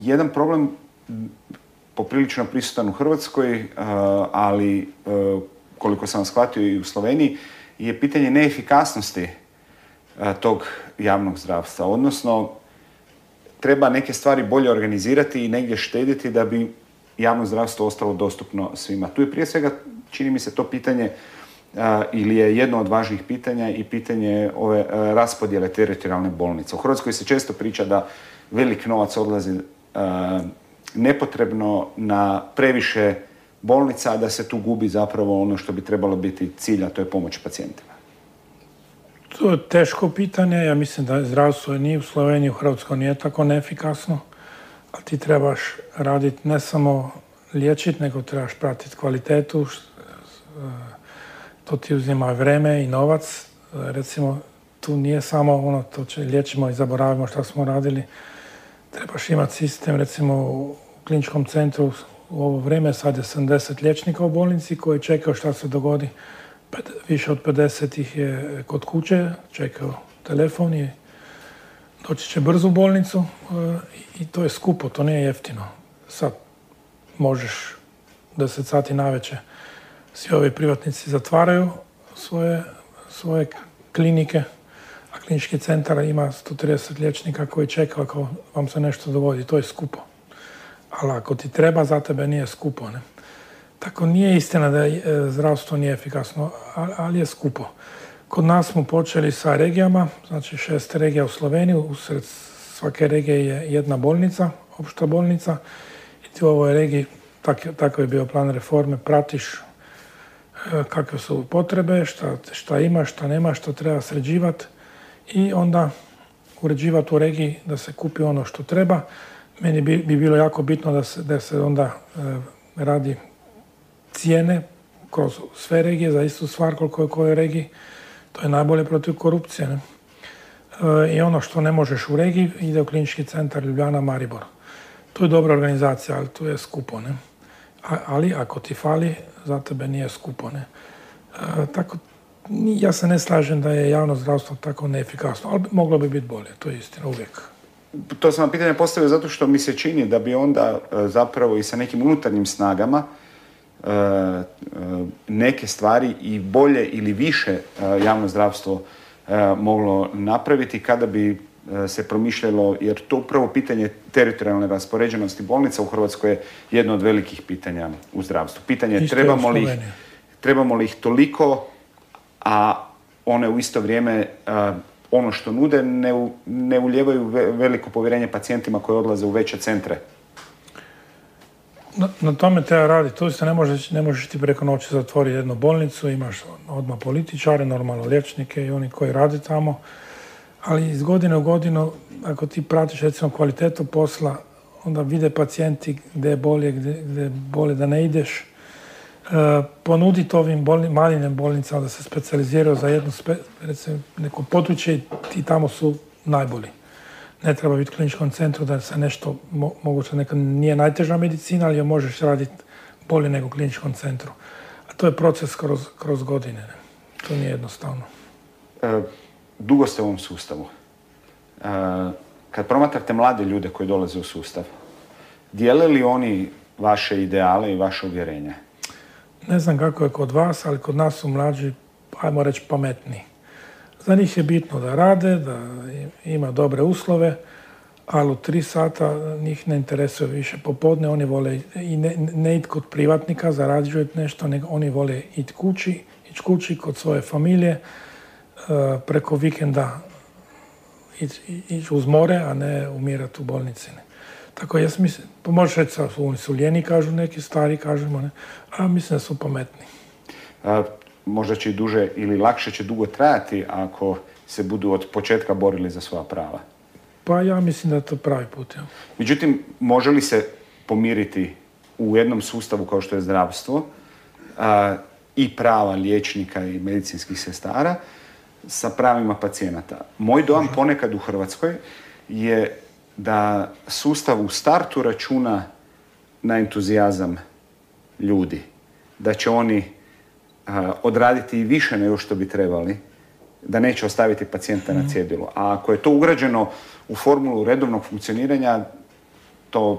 jedan problem poprilično prisutan u Hrvatskoj, ali koliko sam shvatio i u Sloveniji, je pitanje neefikasnosti tog javnog zdravstva. Odnosno, treba neke stvari bolje organizirati i negdje štediti da bi javno zdravstvo ostalo dostupno svima. Tu je prije svega, čini mi se, to pitanje ili je jedno od važnih pitanja i pitanje ove raspodjele teritorijalne bolnice. U Hrvatskoj se često priča da velik novac odlazi nepotrebno na previše bolnica, a da se tu gubi zapravo ono što bi trebalo biti cilj, a to je pomoć pacijentima. To je teško pitanje. Ja mislim da zdravstvo ni u Sloveniji, u Hrvatskoj nije tako neefikasno, ali ti trebaš raditi ne samo liječiti, nego trebaš pratiti kvalitetu. To ti uzima vreme i novac. Recimo, tu nije samo ono, to liječimo i zaboravimo što smo radili. Trebaš imati sistem, recimo u kliničkom centru u ovo vrijeme sad je 70 liječnika u bolnici koji čekaju šta se dogodi. Više od 50 ih je kod kuće, čekaju telefon i doći će brzo u bolnicu i to je skupo, to nije jeftino. Sad možeš 10 sati navečer, svi ovi privatnici zatvaraju svoje klinike, a klinički centar ima 130 liječnika koji čekaju ako vam se nešto dogodi. To je skupo. Ali ako ti treba, za tebe nije skupo. Ne? Tako nije istina da zdravstvo nije efikasno, ali je skupo. Kod nas smo počeli sa regijama, znači 6 regija u Sloveniji, usred svake regije je jedna bolnica, opšta bolnica. I ti u ovoj regiji, tako je bio plan reforme, pratiš kakve su potrebe, šta ima, šta nema, što treba sređivati i onda uređivati u regiji da se kupi ono što treba. Meni bi bilo jako bitno da se onda radi cijene kroz sve regije za istu stvar koliko je u kojoj regiji. To je najbolje protiv korupcije. Ne? I ono što ne možeš u regiji ide u klinički centar Ljubljana, Maribor. Tu je dobra organizacija, ali tu je skupo. Ne? Ali ako ti fali, za tebe nije skupo. Ne? Tako, ja se ne slažem da je javno zdravstvo tako neefikasno, ali moglo bi biti bolje, to je istina uvijek. To sam vam pitanje postavio zato što mi se čini da bi onda zapravo i sa nekim unutarnjim snagama neke stvari i bolje ili više javno zdravstvo moglo napraviti kada bi se promišljalo, jer to upravo pitanje teritorijalne raspoređenosti bolnica u Hrvatskoj je jedno od velikih pitanja u zdravstvu. Pitanje je trebamo li ih toliko, a one u isto vrijeme ono što nude ne ulijevaju veliko povjerenje pacijentima koji odlaze u veće centre. Na tome treba raditi. Tu se ne možeš ti preko noći zatvoriti jednu bolnicu, imaš odmah političare, normalno liječnike i oni koji rade tamo. Ali iz godine u godinu, ako ti pratiš recimo kvalitetu posla, onda vide pacijenti gdje je bolje da ne ideš. Ponuditi ovim malim bolnicama da se specijaliziraju za jedno neko područje i tamo su najbolji. Ne treba biti u kliničkom centru da se nešto, moguće neka nije najteža medicina, ali je možeš raditi bolje nego u kliničkom centru. A to je proces kroz godine. Ne? To nije jednostavno. Dugo ste u ovom sustavu. Kad promatrate mlade ljude koji dolaze u sustav, dijele li oni vaše ideale i vaše uvjerenja? Ne znam kako je kod vas, ali kod nas su mlađi, ajmo reći, pametni. Za njih je bitno da rade, da ima dobre uslove, ali u 3 sata njih ne interesuje više popodne. Oni vole i ne ići kod privatnika, zarađuju nešto, nego oni vole ići kući kod svoje familije, preko vikenda ići uz more, a ne umirati u bolnici. Tako ja mislim, možeš reći da su lijeni, kažu neki, stari kažemo, ne? A mislim da su pametni. Možda će i duže ili lakše će dugo trajati ako se budu od početka borili za svoja prava. Pa ja mislim da je to pravi put. Ja. Međutim, može li se pomiriti u jednom sustavu kao što je zdravstvo i prava liječnika i medicinskih sestara sa pravima pacijenata? Moj dojam ponekad u Hrvatskoj je da sustav u startu računa na entuzijazam ljudi. Da će oni odraditi i više nego što bi trebali, da neće ostaviti pacijenta na cjedilu. A ako je to ugrađeno u formulu redovnog funkcioniranja, to